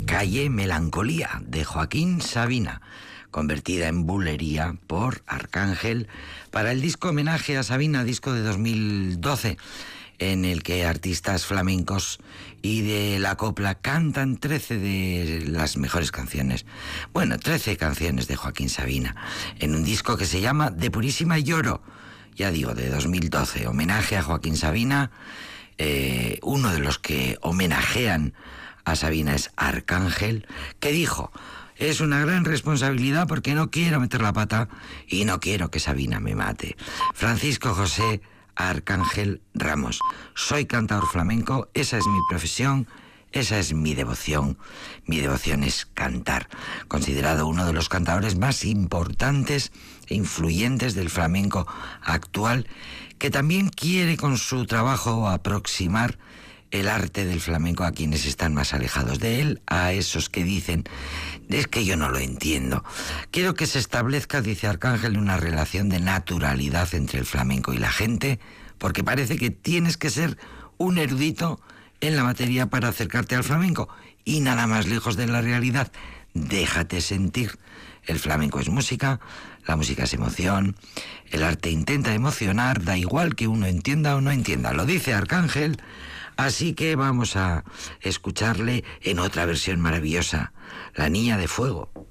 Calle Melancolía, de Joaquín Sabina, convertida en bulería por Arcángel para el disco Homenaje a Sabina, disco de 2012, en el que artistas flamencos y de la copla cantan 13 de las mejores canciones. Bueno, 13 canciones de Joaquín Sabina, en un disco que se llama De Purísima Lloro, ya digo, de 2012, homenaje a Joaquín Sabina. Uno de los que homenajean a Sabina es Arcángel, que dijo: es una gran responsabilidad porque no quiero meter la pata y no quiero que Sabina me mate. Francisco José Arcángel Ramos: soy cantador flamenco, esa es mi profesión, esa es mi devoción. Mi devoción es cantar. Considerado uno de los cantadores más importantes e influyentes del flamenco actual, que también quiere con su trabajo aproximar el arte del flamenco a quienes están más alejados de él, a esos que dicen: es que yo no lo entiendo. Quiero que se establezca, dice Arcángel, una relación de naturalidad entre el flamenco y la gente, porque parece que tienes que ser un erudito en la materia para acercarte al flamenco, y nada más lejos de la realidad. Déjate sentir. El flamenco es música, la música es emoción, el arte intenta emocionar, da igual que uno entienda o no entienda, lo dice Arcángel. Así que vamos a escucharle en otra versión maravillosa, La Niña de Fuego.